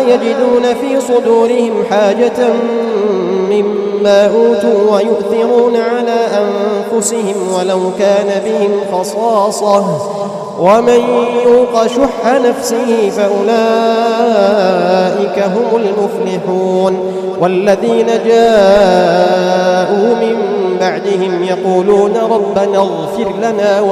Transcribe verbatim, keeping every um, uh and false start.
يجدون في صدورهم حاجة مما أوتوا ويؤثرون على أنفسهم ولو كان بهم خصاصة ومن يوق شح نفسه فأولئك هم المفلحون. والذين جاءوا من بعدهم يقولون ربنا اغفر لنا